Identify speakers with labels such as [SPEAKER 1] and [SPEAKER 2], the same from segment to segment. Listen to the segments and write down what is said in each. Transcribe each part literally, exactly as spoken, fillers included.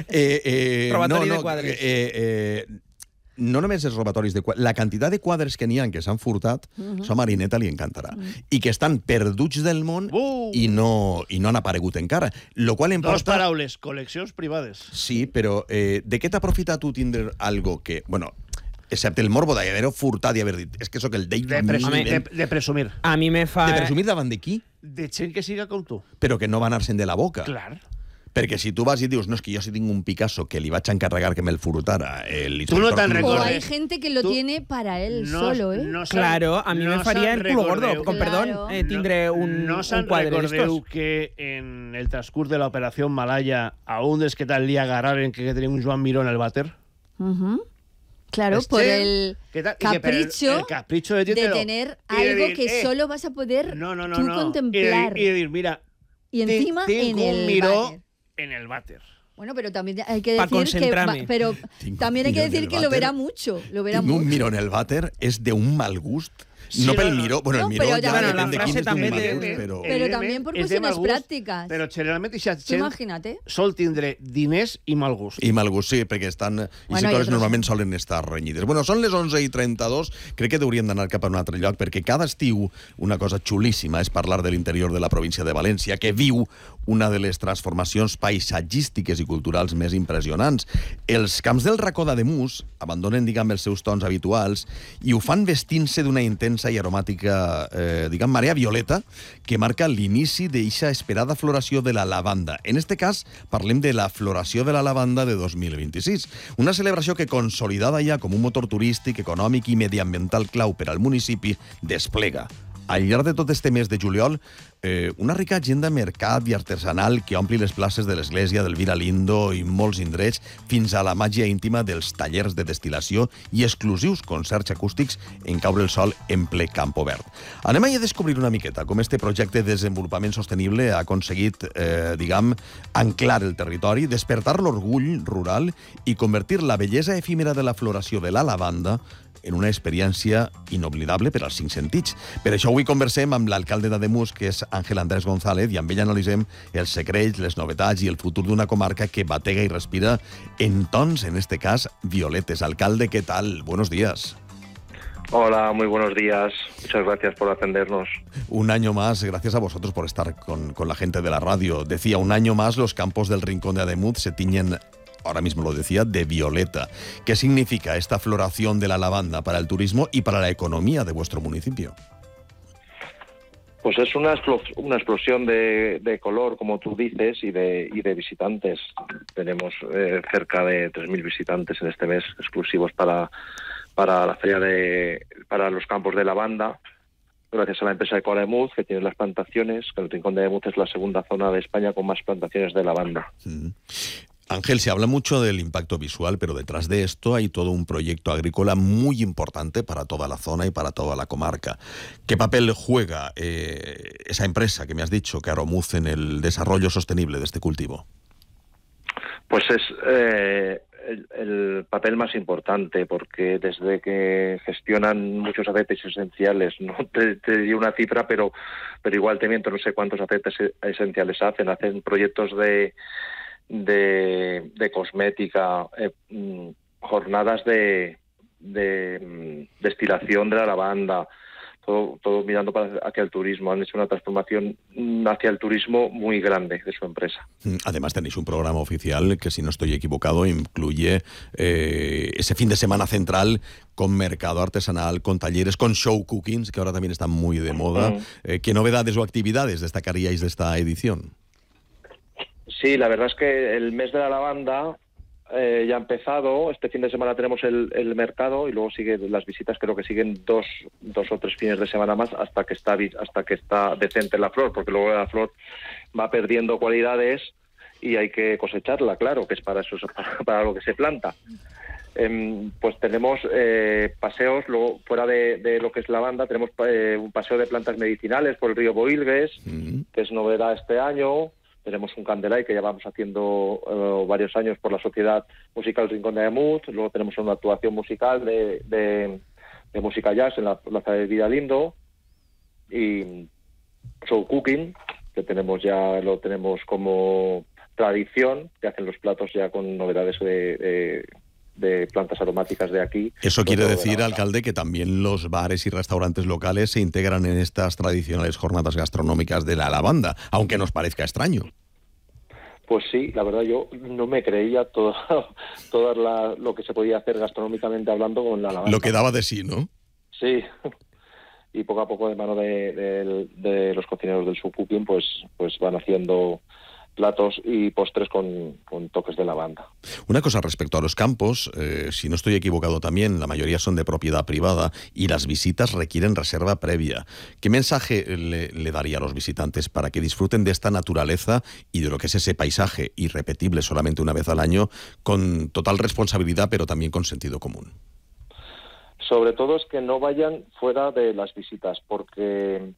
[SPEAKER 1] Eh, eh,
[SPEAKER 2] Robatori
[SPEAKER 1] no,
[SPEAKER 2] de
[SPEAKER 1] no,
[SPEAKER 2] quadres.
[SPEAKER 1] Eh, eh, no només els robatoris de quadres, la quantitat de quadres que n'hi ha que s'han furtat, uh-huh. això a Marineta li encantarà. Uh-huh. I que estan perduts del món uh. i, no, i no han aparegut encara. Lo qual em
[SPEAKER 3] Dos
[SPEAKER 1] porta...
[SPEAKER 3] paraules, col·leccions privades.
[SPEAKER 1] Sí, però eh, de què t'ha aprofitat tu tindre algo que... Bueno, excepte el morbo d'haver-ho furtat i haver dit és que sóc el Dave
[SPEAKER 3] de, presumir, de, de presumir.
[SPEAKER 2] A mi me fa...
[SPEAKER 1] De presumir davant de qui?
[SPEAKER 3] De gent que siga com tu.
[SPEAKER 1] Però que no va anar-se'n de la boca.
[SPEAKER 3] Clar.
[SPEAKER 1] Perquè si tu vas i dius, no, és que jo si tinc un Picasso que li vaig encarregar que me'l furtara... El
[SPEAKER 3] tu no te'n recordes.
[SPEAKER 4] O hay gente que lo tú, tiene para él no, solo, ¿eh?
[SPEAKER 2] No claro, a mí no me faría el culo gordo, con
[SPEAKER 4] claro.
[SPEAKER 2] perdón, eh, tindré un,
[SPEAKER 3] no
[SPEAKER 2] un quadre
[SPEAKER 3] recordeu que en el transcurs de la operación Malaya a un dels que tal li agarraren que tenia un Joan Miró en el váter?
[SPEAKER 4] Uh-huh. Claro, este, por el capricho,
[SPEAKER 3] el, el capricho de,
[SPEAKER 4] de tener algo de decir, que eh, solo vas a poder
[SPEAKER 3] no, no, no,
[SPEAKER 4] tú
[SPEAKER 3] no.
[SPEAKER 4] contemplar.
[SPEAKER 3] Y de decir, mira,
[SPEAKER 4] y encima en el
[SPEAKER 3] Miró
[SPEAKER 4] váter.
[SPEAKER 3] en el váter.
[SPEAKER 4] Bueno, pero también hay que decir que va, pero también hay que decir que lo verá mucho, lo verá mucho.
[SPEAKER 1] Un miró en el váter es de un mal gust.
[SPEAKER 3] Sí,
[SPEAKER 1] no
[SPEAKER 3] no,
[SPEAKER 1] pel miró, bueno,
[SPEAKER 4] no,
[SPEAKER 1] el miró
[SPEAKER 4] pero
[SPEAKER 1] ya
[SPEAKER 4] bueno,
[SPEAKER 1] depende de quién es
[SPEAKER 2] també
[SPEAKER 1] un mal
[SPEAKER 2] de,
[SPEAKER 1] gust,
[SPEAKER 2] de,
[SPEAKER 1] però...
[SPEAKER 4] Pero también por cuestiones prácticas.
[SPEAKER 3] Però generalment aquesta gent
[SPEAKER 4] Imagínate.
[SPEAKER 3] sol tindre diners i mal gust.
[SPEAKER 1] I mal gust, sí, perquè estan... I
[SPEAKER 4] bueno,
[SPEAKER 1] sectors normalment solen estar renyides. Bueno, són les onze i trenta-dos, crec que hauríem d'anar cap a un altre lloc, perquè cada estiu una cosa xulíssima és parlar de l'interior de la província de València, que viu una de les transformacions paisatgístiques i culturals més impressionants. Els camps del Racó d'Ademús abandonen, diguem, els seus tons habituals i ho fan vestint-se d'una intensa i aromàtica Eh, diguem, marea violeta, que marca l'inici d'eixa esperada floració de la lavanda. En este cas, parlem de la floració de la lavanda de dos mil vint-i-sis. Una celebració que, consolidada ja com un motor turístic, econòmic i mediambiental clau per al municipi, desplega. Al llarg de tot este mes de juliol, eh, una rica agenda mercat i artesanal que ompli les places de l'església del Vira Lindo i molts indrets, fins a la màgia íntima dels tallers de destil·lació i exclusius concerts acústics en caure el sol en ple camp obert. Anem a descobrir una miqueta com este projecte de desenvolupament sostenible ha aconseguit, eh, diguem, anclar el territori, despertar l'orgull rural i convertir la bellesa efímera de la floració de la lavanda en una experiència inoblidable per als cinc sentits. Per això avui conversem amb l'alcalde d'Ademús, que és Ángel Andrés González, i amb ell analitzem els secrets, les novetats i el futur d'una comarca que batega i respira en tons, en este cas, violetes. Alcalde, ¿qué tal? Buenos días.
[SPEAKER 5] Hola, muy buenos días. Muchas gracias por atendernos.
[SPEAKER 1] Un año más, gracias a vosotros por estar con, con la gente de la radio. Decía, un año más los campos del Rincón de Ademuz se tiñen, ahora mismo lo decía, de violeta. ¿Qué significa esta floración de la lavanda para el turismo y para la economía de vuestro municipio?
[SPEAKER 5] Pues es una, explos- una explosión de, de color, como tú dices, y de, y de visitantes. Tenemos eh, cerca de tres mil visitantes en este mes exclusivos para, para la feria de para los campos de lavanda, gracias a la empresa Ecoademuz, que tiene las plantaciones, que el Rincón de Ademuz es la segunda zona de España con más plantaciones de lavanda.
[SPEAKER 1] Mm. Ángel, se habla mucho del impacto visual, pero detrás de esto hay todo un proyecto agrícola muy importante para toda la zona y para toda la comarca. ¿Qué papel juega eh, esa empresa que me has dicho, Caromuz, en el desarrollo sostenible de este cultivo?
[SPEAKER 5] Pues es eh, el, el papel más importante, porque desde que gestionan muchos aceites esenciales, no te, te diría una cifra, pero, pero igual te miento, no sé cuántos aceites esenciales hacen, hacen proyectos de... De, de cosmética, eh, jornadas de, de destilación de la lavanda, todo, todo mirando para hacia el turismo. Han hecho una transformación hacia el turismo muy grande de su empresa.
[SPEAKER 1] Además tenéis un programa oficial que, si no estoy equivocado, incluye eh, ese fin de semana central con mercado artesanal, con talleres, con show cookings, que ahora también están muy de moda. Mm. Eh, ¿Qué novedades o actividades destacaríais de esta edición?
[SPEAKER 5] Sí, la verdad es que el mes de la lavanda eh, ya ha empezado. Este fin de semana tenemos el, el mercado y luego siguen las visitas. Creo que siguen dos, dos o tres fines de semana más hasta que está hasta que está decente la flor, porque luego la flor va perdiendo cualidades y hay que cosecharla, claro, que es para eso, para, para lo que se planta. Eh, pues tenemos eh, paseos, luego fuera de, de lo que es lavanda, tenemos eh, un paseo de plantas medicinales por el río Boilgues, mm. que es novedad este año. Tenemos un candelay que llevamos haciendo uh, varios años por la Sociedad Musical Rincón de Ademuz. Luego tenemos una actuación musical de, de, de música jazz en la Plaza de Vira Lindo. Y show cooking, que tenemos ya lo tenemos como tradición, que hacen los platos ya con novedades de, de, de plantas aromáticas de aquí.
[SPEAKER 1] Eso quiere decir, alcalde, que también los bares y restaurantes locales se integran en estas tradicionales jornadas gastronómicas de la lavanda, aunque nos parezca extraño.
[SPEAKER 5] Pues sí, la verdad yo no me creía todo, todo la, lo que se podía hacer gastronómicamente hablando con la lavanda.
[SPEAKER 1] Lo que daba de sí, ¿no?
[SPEAKER 5] Sí, y poco a poco de mano de, de, de los cocineros del Sucupim pues, pues van haciendo platos y postres con, con toques de lavanda.
[SPEAKER 1] Una cosa respecto a los campos, eh, si no estoy equivocado también, la mayoría son de propiedad privada y las visitas requieren reserva previa. ¿Qué mensaje le, le daría a los visitantes para que disfruten de esta naturaleza y de lo que es ese paisaje irrepetible solamente una vez al año, con total responsabilidad pero también con sentido común?
[SPEAKER 5] Sobre todo es que no vayan fuera de las visitas, porque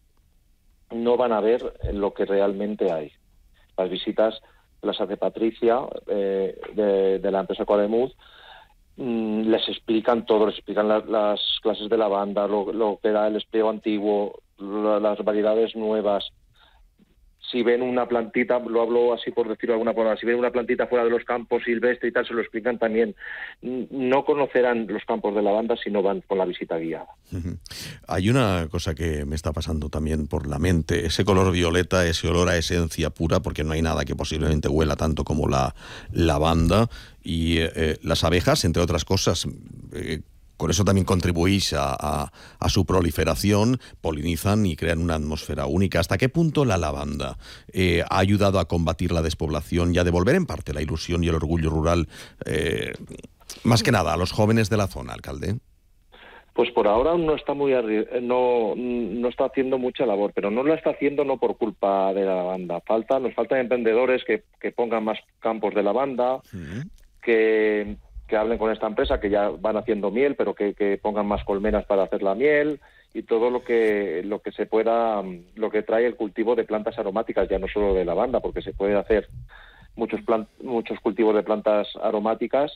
[SPEAKER 5] no van a ver lo que realmente hay. Las visitas las hace Patricia, eh, de, de la empresa Coademuz, mm, les explican todo, les explican la, las clases de lavanda, lo, lo que era el esplego antiguo, la, las variedades nuevas. Si ven una plantita, lo hablo así por decirlo de alguna forma, si ven una plantita fuera de los campos silvestre y tal, se lo explican también. No conocerán los campos de lavanda si no van con la visita guiada.
[SPEAKER 1] Uh-huh. Hay una cosa que me está pasando también por la mente, ese color violeta, ese olor a esencia pura, porque no hay nada que posiblemente huela tanto como la lavanda, y eh, las abejas, entre otras cosas, eh, con eso también contribuís a, a, a su proliferación, polinizan y crean una atmósfera única. ¿Hasta qué punto la lavanda eh, ha ayudado a combatir la despoblación y a devolver en parte la ilusión y el orgullo rural, eh, más que nada, a los jóvenes de la zona, alcalde?
[SPEAKER 5] Pues por ahora no está muy arri- no no está haciendo mucha labor, pero no la está haciendo no por culpa de la lavanda. Falta, nos faltan emprendedores que, que pongan más campos de lavanda, uh-huh. que... que hablen con esta empresa, que ya van haciendo miel, pero que, que pongan más colmenas para hacer la miel y todo lo que lo que se pueda, lo que trae el cultivo de plantas aromáticas, ya no solo de lavanda, porque se puede hacer muchos plant, muchos cultivos de plantas aromáticas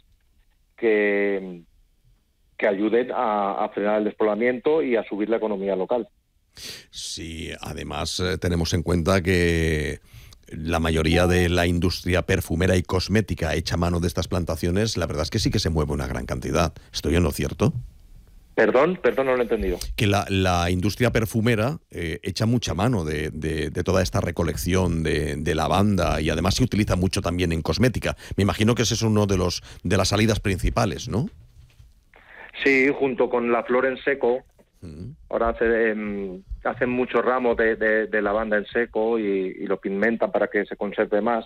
[SPEAKER 5] que, que ayuden a, a frenar el despoblamiento y a subir la economía local.
[SPEAKER 1] Sí, además eh, tenemos en cuenta que la mayoría de la industria perfumera y cosmética hecha a mano de estas plantaciones, la verdad es que sí que se mueve una gran cantidad. ¿Estoy en lo cierto?
[SPEAKER 5] Perdón, perdón, no lo he entendido.
[SPEAKER 1] Que la, la industria perfumera eh, echa mucha mano de, de, de toda esta recolección de, de lavanda y además se utiliza mucho también en cosmética. Me imagino que ese es uno de los de las salidas principales, ¿no?
[SPEAKER 5] Sí, junto con la flor en seco. Mm. Ahora hace, eh, hacen muchos ramos de, de, de lavanda en seco y, y lo pigmentan para que se conserve más.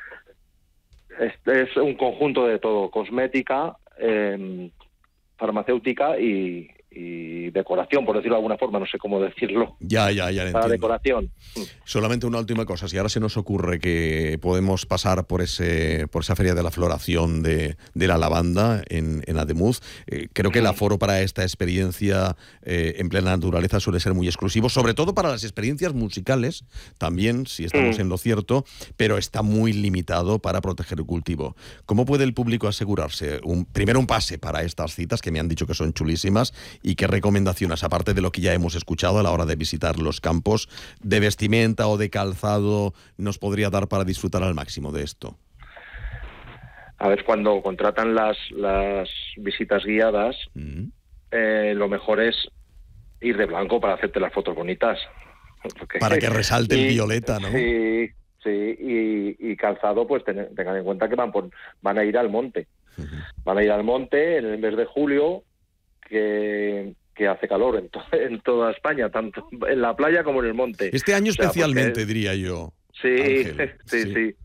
[SPEAKER 5] Es, es un conjunto de todo, cosmética, eh, farmacéutica y, y decoración, por decirlo de alguna forma, no sé cómo decirlo.
[SPEAKER 1] Ya, ya, ya.
[SPEAKER 5] Para
[SPEAKER 1] entiendo.
[SPEAKER 5] Decoración.
[SPEAKER 1] Solamente una última cosa, si ahora se nos ocurre que podemos pasar por ese por esa feria de la floración de, de la lavanda en, en Ademuz, eh, creo que el aforo para esta experiencia eh, en plena naturaleza suele ser muy exclusivo, sobre todo para las experiencias musicales, también, si estamos mm. en lo cierto, pero está muy limitado para proteger el cultivo. ¿Cómo puede el público asegurarse? Un, primero un pase para estas citas, que me han dicho que son chulísimas, y qué recomendaciones, aparte de lo que ya hemos escuchado a la hora de visitar los campos, de vestimenta o de calzado, nos podría dar para disfrutar al máximo de esto?
[SPEAKER 5] A ver, cuando contratan las, las visitas guiadas, mm. eh, lo mejor es ir de blanco para hacerte las fotos bonitas. Porque,
[SPEAKER 1] para que resalte y, el violeta, ¿no?
[SPEAKER 5] Sí, sí, y, y calzado, pues ten, tengan en cuenta que van, por, van a ir al monte. Uh-huh. Van a ir al monte en el mes de julio, que... que hace calor en, to- en toda España, tanto en la playa como en el monte.
[SPEAKER 1] Este año o sea, especialmente,
[SPEAKER 5] porque...
[SPEAKER 1] diría yo.
[SPEAKER 5] Sí, sí, sí, sí.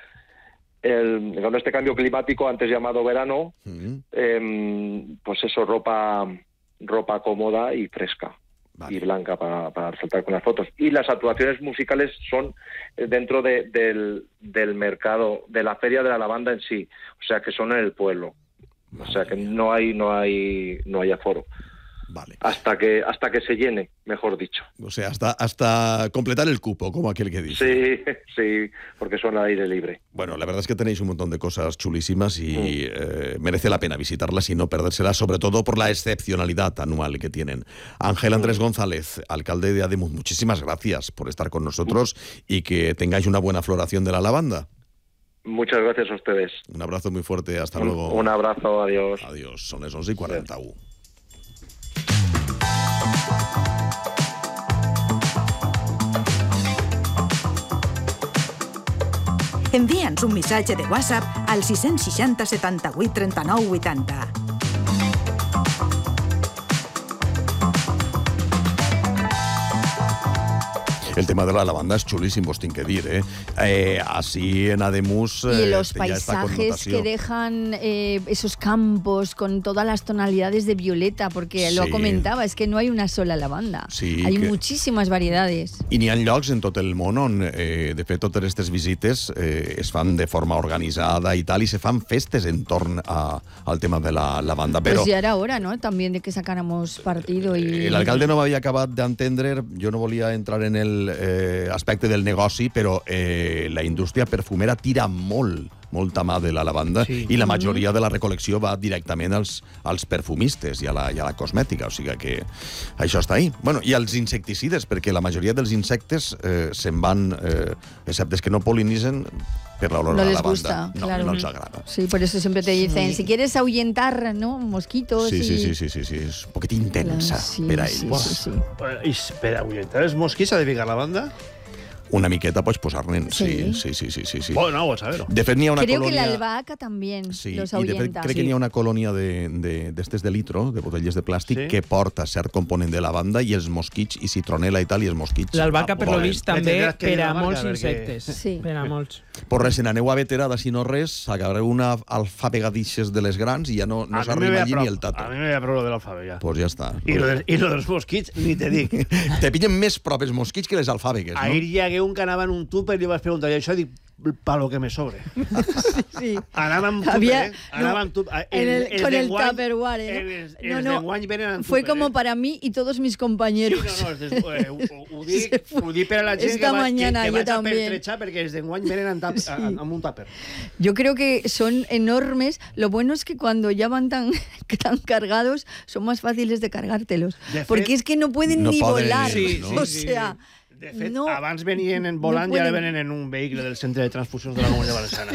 [SPEAKER 5] El, con este cambio climático, antes llamado verano, uh-huh. eh, pues eso, ropa ropa cómoda y fresca. Vale. Y blanca para, para resaltar con las fotos. Y las actuaciones musicales son dentro de, del, del mercado, de la Feria de la Lavanda en sí. O sea, que son en el pueblo. Vale. O sea, que no hay, no hay, no hay aforo.
[SPEAKER 1] Vale.
[SPEAKER 5] Hasta que hasta que se llene, mejor dicho.
[SPEAKER 1] O sea, hasta hasta completar el cupo, como aquel que dice.
[SPEAKER 5] Sí, sí, porque son al aire libre.
[SPEAKER 1] Bueno, la verdad es que tenéis un montón de cosas chulísimas y mm. eh, merece la pena visitarlas y no perdérselas, sobre todo por la excepcionalidad anual que tienen. Ángel Andrés mm. González, alcalde de Ademuz, muchísimas gracias por estar con nosotros mm. y que tengáis una buena floración de la lavanda.
[SPEAKER 5] Muchas gracias a ustedes.
[SPEAKER 1] Un abrazo muy fuerte, hasta
[SPEAKER 5] un,
[SPEAKER 1] luego.
[SPEAKER 5] Un abrazo, adiós.
[SPEAKER 1] Adiós, son les once y cuarenta y uno.
[SPEAKER 6] Envia'ns un missatge de WhatsApp al sis sis zero, setanta-vuit, trenta-nou, vuitanta.
[SPEAKER 1] El tema de la lavanda es chulísimo, os tengo que decir, ¿eh? eh así en Ademus...
[SPEAKER 4] Eh, y los
[SPEAKER 1] este,
[SPEAKER 4] paisajes que dejan eh, esos campos con todas las tonalidades de violeta, porque sí. Lo comentaba, es que no hay una sola lavanda.
[SPEAKER 1] Sí,
[SPEAKER 4] hay
[SPEAKER 1] que...
[SPEAKER 4] muchísimas variedades.
[SPEAKER 1] I n'hi ha llocs en tot el món on, eh, de fet, totes aquestes visites eh, es fan de forma organizada i tal, i se fan festes en torn a, al tema de la lavanda. Però,
[SPEAKER 4] pues ya era hora, ¿no? También de que sacáramos partido y...
[SPEAKER 1] El alcalde no m'havia acabat d'entendre, jo no volia entrar en el eh, aspecte del negoci, però eh, la indústria perfumera tira molt, molta mà de la lavanda, sí. I la majoria de la recol·lecció va directament als, als perfumistes i a, la, i a la cosmètica, o sigui que això està ahí. Bueno, i als insecticides, perquè la majoria dels insectes eh, se'n van, eh, excepte que no polinitzen, per l'olor
[SPEAKER 4] no
[SPEAKER 1] a la
[SPEAKER 4] les
[SPEAKER 1] lavanda.
[SPEAKER 4] Gusta,
[SPEAKER 1] no,
[SPEAKER 4] claro.
[SPEAKER 1] no els agrada.
[SPEAKER 4] Sí, por eso siempre te dicen, sí. Si quieres ahuyentar, ¿no? Mosquitos
[SPEAKER 1] sí,
[SPEAKER 4] y...
[SPEAKER 1] sí, sí, sí, sí, sí, és un poquet intensa
[SPEAKER 4] sí,
[SPEAKER 1] per a
[SPEAKER 4] sí,
[SPEAKER 1] ells.
[SPEAKER 4] Sí, sí.
[SPEAKER 3] I per ahuyentar els mosquits ha de ficar la banda?
[SPEAKER 1] Una miqueta pots posar-ne, sí,
[SPEAKER 4] sí,
[SPEAKER 1] sí, sí, sí, sí.
[SPEAKER 3] Bueno, no, a saber.
[SPEAKER 1] De fet, n'hi ha una
[SPEAKER 4] Creo
[SPEAKER 1] colònia...
[SPEAKER 4] que la albahaca también
[SPEAKER 1] sí,
[SPEAKER 4] los
[SPEAKER 1] ahuyenta. I de fet, crec
[SPEAKER 4] sí.
[SPEAKER 1] que n'hi ha una colònia d'estes de, de, de litro, de botelles de plàstic,
[SPEAKER 3] sí.
[SPEAKER 1] Que porta cert component de lavanda i els mosquits, i citronela i tal, i els mosquits...
[SPEAKER 2] L'albahaca, per lo
[SPEAKER 1] volen.
[SPEAKER 2] vist, també per a molts
[SPEAKER 3] perquè...
[SPEAKER 2] insectes.
[SPEAKER 4] Sí.
[SPEAKER 2] Per a molts.
[SPEAKER 1] Pues res, se n'aneu a veterada, si no res, agarreu una alfabegadixes de les grans i ja no, no s'arriba allí ni el tato.
[SPEAKER 3] A mi me ve a prou lo de l'alfabega, ja.
[SPEAKER 1] Pues ja està.
[SPEAKER 3] I lo, de, i lo dels mosquits, ni te dic.
[SPEAKER 1] Te pillen més prop els mosquits que les alfàbegues, no?
[SPEAKER 3] Ahir hi hagué un que anava en un tupper i li vas preguntar, i això dic, pa lo que me sobre.
[SPEAKER 4] Sí, sí.
[SPEAKER 3] Anava amb tupper,
[SPEAKER 4] Había,
[SPEAKER 3] ¿eh? Anava amb tupper.
[SPEAKER 4] En el, el con el Tupperware, ¿eh?
[SPEAKER 3] El, el
[SPEAKER 4] no, no,
[SPEAKER 3] tupper,
[SPEAKER 4] fue como
[SPEAKER 3] ¿eh?
[SPEAKER 4] Para mí y todos mis compañeros.
[SPEAKER 3] Sí, no, no, des, eh, ho, ho, dic, ho dic per a la gent
[SPEAKER 4] Esta
[SPEAKER 3] que, va,
[SPEAKER 4] mañana
[SPEAKER 3] que, que
[SPEAKER 4] yo
[SPEAKER 3] vaig a
[SPEAKER 4] también.
[SPEAKER 3] pertrecha perquè els d'enguany venen amb, tap,
[SPEAKER 4] Sí.
[SPEAKER 3] amb un tupper.
[SPEAKER 4] Yo creo que son enormes. Lo bueno es que cuando ya van tan, tan cargados, son más fáciles de cargártelos.
[SPEAKER 3] De
[SPEAKER 4] porque
[SPEAKER 3] fet,
[SPEAKER 4] es que no pueden
[SPEAKER 1] no
[SPEAKER 4] ni
[SPEAKER 1] poden,
[SPEAKER 4] volar.
[SPEAKER 1] sí,
[SPEAKER 4] ¿no? O
[SPEAKER 3] sí, sí,
[SPEAKER 4] sea...
[SPEAKER 3] sí. De fet,
[SPEAKER 4] no,
[SPEAKER 3] abans venien en volant
[SPEAKER 4] no
[SPEAKER 3] i ara
[SPEAKER 4] pueden...
[SPEAKER 3] venen en un vehicle del Centre de Transfusions de la Comunitat Valenciana.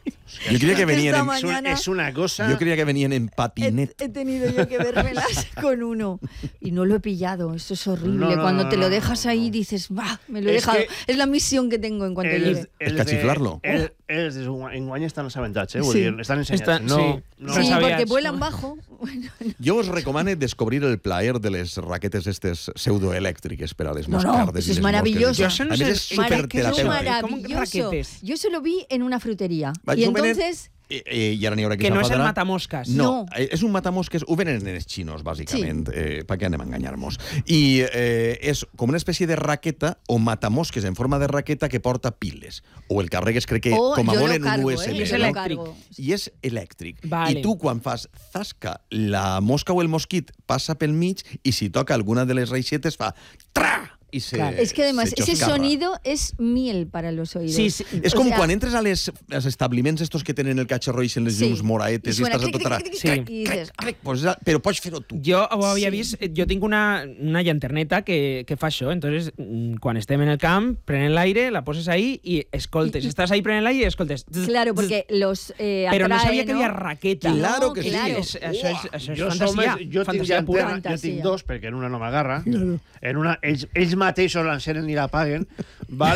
[SPEAKER 1] Jo creia que venien en...
[SPEAKER 3] Es, un, es una cosa...
[SPEAKER 1] Yo creía que venían en patinet.
[SPEAKER 4] He, he tenido yo que vérmelas con uno y no lo he pillado. Eso es horrible.
[SPEAKER 3] No, no,
[SPEAKER 4] Cuando
[SPEAKER 3] no,
[SPEAKER 4] te
[SPEAKER 3] no,
[SPEAKER 4] lo
[SPEAKER 3] no,
[SPEAKER 4] dejas
[SPEAKER 3] no,
[SPEAKER 4] ahí
[SPEAKER 3] no.
[SPEAKER 4] dices, va, me lo he
[SPEAKER 3] Es
[SPEAKER 4] dejado.
[SPEAKER 3] que
[SPEAKER 4] Es la misión que tengo en cuanto
[SPEAKER 3] el,
[SPEAKER 4] llegue.
[SPEAKER 1] El cachiflarlo.
[SPEAKER 3] El, els d'enguany estan assabentats, eh? Vull
[SPEAKER 4] Sí.
[SPEAKER 3] dir, estan ensenyats.
[SPEAKER 2] Està-
[SPEAKER 3] no,
[SPEAKER 2] sí.
[SPEAKER 3] no,
[SPEAKER 4] Sí,
[SPEAKER 2] sabías,
[SPEAKER 4] porque vuelan
[SPEAKER 2] ¿no?
[SPEAKER 4] bajo. Bueno, no.
[SPEAKER 1] Jo us recomano descobrir el plaer de les raquetes estes pseudoelèctriques per a les
[SPEAKER 4] No, no,
[SPEAKER 1] moscardes.
[SPEAKER 4] eso
[SPEAKER 1] i
[SPEAKER 4] es
[SPEAKER 1] les
[SPEAKER 4] maravilloso.
[SPEAKER 1] mosques.
[SPEAKER 2] Jo això no
[SPEAKER 1] A
[SPEAKER 2] sé-
[SPEAKER 1] més, és
[SPEAKER 2] Mara- que
[SPEAKER 4] Es
[SPEAKER 2] Terapeuta.
[SPEAKER 1] superterapèutic.
[SPEAKER 2] ¿Cómo
[SPEAKER 4] maravilloso.
[SPEAKER 2] raquetes?
[SPEAKER 4] Yo eso lo vi en una frutería.
[SPEAKER 1] Va,
[SPEAKER 4] Y
[SPEAKER 1] jo venen-
[SPEAKER 4] entonces...
[SPEAKER 1] Eh, eh, I ara n'hi haurà qui
[SPEAKER 2] Que no és el
[SPEAKER 1] s'enfadarà.
[SPEAKER 2] matamosques.
[SPEAKER 1] No,
[SPEAKER 4] No.
[SPEAKER 1] eh, és un matamosques, ho venen els xinos, bàsicament, sí. eh, per què anem a enganyar-nos. I eh, és com una espècie de raqueta o matamosques en forma de raqueta que porta piles. O el carregues, crec que,
[SPEAKER 4] Oh,
[SPEAKER 1] com a
[SPEAKER 4] yo
[SPEAKER 1] molt
[SPEAKER 4] lo
[SPEAKER 1] en un
[SPEAKER 4] cargo,
[SPEAKER 1] U S B.
[SPEAKER 4] eh,
[SPEAKER 2] I és
[SPEAKER 4] yo lo
[SPEAKER 1] no?
[SPEAKER 2] elèctric.
[SPEAKER 4] cargo.
[SPEAKER 1] I és elèctric.
[SPEAKER 2] Vale.
[SPEAKER 1] I tu, quan fas zasca, la mosca o el mosquit passa pel mig i si toca alguna de les reixetes fa tra! I se,
[SPEAKER 2] Claro.
[SPEAKER 4] Es que además
[SPEAKER 1] se
[SPEAKER 4] ese
[SPEAKER 1] xoscarra.
[SPEAKER 4] sonido es miel para los oídos.
[SPEAKER 2] Sí, sí.
[SPEAKER 1] És
[SPEAKER 4] O
[SPEAKER 1] com
[SPEAKER 4] sea,
[SPEAKER 1] quan entres a les, als establiments estos que tenen el catxarro i en les
[SPEAKER 4] Sí.
[SPEAKER 1] llums moraetes
[SPEAKER 4] I
[SPEAKER 1] i
[SPEAKER 4] suena
[SPEAKER 1] estàs a
[SPEAKER 4] clic,
[SPEAKER 1] tota la...
[SPEAKER 4] clic, clic,
[SPEAKER 2] Sí.
[SPEAKER 4] clic, i dices,
[SPEAKER 1] Crec, pues, però pots fer-ho tu.
[SPEAKER 2] Jo ho havia
[SPEAKER 4] Sí.
[SPEAKER 2] vist, jo tinc una, una llanterneta que, que fa això, entonces mm, quan estem en el camp, prenen l'aire, la poses ahí i escoltes, estàs ahí prenent l'aire i escoltes.
[SPEAKER 4] Claro, porque los eh,
[SPEAKER 2] Però no
[SPEAKER 4] atrae,
[SPEAKER 2] sabia que hi havia raqueta.
[SPEAKER 1] Claro
[SPEAKER 4] No,
[SPEAKER 1] que sí.
[SPEAKER 4] claro.
[SPEAKER 2] És, això és, això és
[SPEAKER 3] jo
[SPEAKER 2] fantasia,
[SPEAKER 3] som, jo tinc
[SPEAKER 2] fantasia pura.
[SPEAKER 3] llanterna, jo tinc
[SPEAKER 4] Fantasia.
[SPEAKER 3] dos, perquè en una no m'agarra. En una, ells, ells mateixos l'encenen i la paguen, val?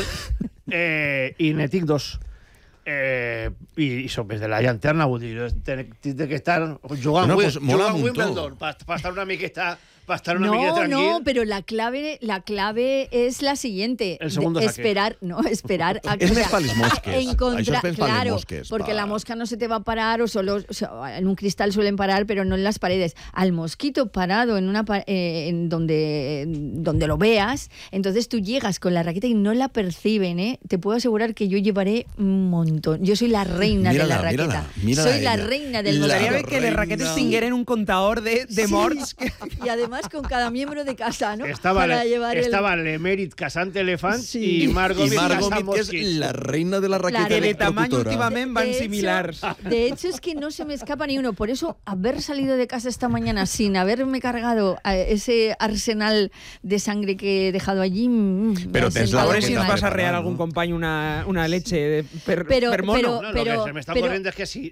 [SPEAKER 3] Eh, i ne tinc dos. Eh, i, i som des de la llanterna, vull dir, tinc que estar jugant,
[SPEAKER 1] No,
[SPEAKER 3] no,
[SPEAKER 1] pues, mola
[SPEAKER 3] jugant
[SPEAKER 1] un
[SPEAKER 3] Wimbledon, per pa estar una miqueta, para estar una miqueta
[SPEAKER 4] No,
[SPEAKER 3] tranquil.
[SPEAKER 4] no, pero la clave, la clave es la siguiente.
[SPEAKER 3] El segundo
[SPEAKER 4] De-
[SPEAKER 3] saque.
[SPEAKER 4] esperar, no, esperar a
[SPEAKER 1] És
[SPEAKER 4] o
[SPEAKER 1] més
[SPEAKER 4] sea,
[SPEAKER 1] per les mosques.
[SPEAKER 4] encontrar-
[SPEAKER 1] Això és més per les
[SPEAKER 4] claro,
[SPEAKER 1] mosques,
[SPEAKER 4] porque
[SPEAKER 1] pa-
[SPEAKER 4] la mosca no se te va a parar o solo o sea, en un cristal suelen parar, pero no en las paredes. Al mosquito parado en una pa- eh, en donde donde lo veas, entonces tú llegas con la raqueta y no la perciben, ¿eh? Te puedo asegurar que yo llevaré un montón. Yo soy la reina
[SPEAKER 1] Mírala,
[SPEAKER 4] de la raqueta.
[SPEAKER 1] mírala, mírala
[SPEAKER 4] soy la
[SPEAKER 1] ella.
[SPEAKER 4] reina del
[SPEAKER 1] La
[SPEAKER 2] M'agradaria
[SPEAKER 4] mosquito.
[SPEAKER 2] ver que les raquetes
[SPEAKER 1] reina.
[SPEAKER 2] tingueren un comptador de, de
[SPEAKER 4] Sí.
[SPEAKER 2] morts.
[SPEAKER 4] Y además además con cada miembro de casa, ¿no?
[SPEAKER 3] Estaba,
[SPEAKER 4] Para
[SPEAKER 3] le,
[SPEAKER 4] llevar
[SPEAKER 3] estaba
[SPEAKER 4] el...
[SPEAKER 3] l'Emèrit casant elefants
[SPEAKER 4] Sí.
[SPEAKER 3] i Margot
[SPEAKER 1] Y Margot
[SPEAKER 3] casant
[SPEAKER 1] Mit, que es
[SPEAKER 3] mosquits.
[SPEAKER 1] la reina de la raqueta
[SPEAKER 2] Que de tamaño
[SPEAKER 1] electrocutora.
[SPEAKER 2] últimamente van
[SPEAKER 4] De hecho-
[SPEAKER 2] similars.
[SPEAKER 4] De hecho, es que no se me escapa ni uno. Por eso, haber salido de casa esta mañana sin haberme cargado a ese arsenal de sangre que he dejado allí. mm,
[SPEAKER 1] Pero
[SPEAKER 4] me ha
[SPEAKER 1] tens
[SPEAKER 4] sentado
[SPEAKER 1] la
[SPEAKER 2] A ver
[SPEAKER 4] muy
[SPEAKER 2] si nos
[SPEAKER 1] raqueta
[SPEAKER 4] mal.
[SPEAKER 2] vas a rear
[SPEAKER 1] preparada,
[SPEAKER 2] algun
[SPEAKER 1] ¿no?
[SPEAKER 2] company una, una leche de per,
[SPEAKER 4] Pero-
[SPEAKER 2] per mono.
[SPEAKER 4] pero-
[SPEAKER 3] No, lo que se me está
[SPEAKER 4] pero-
[SPEAKER 3] ocurriendo es que si,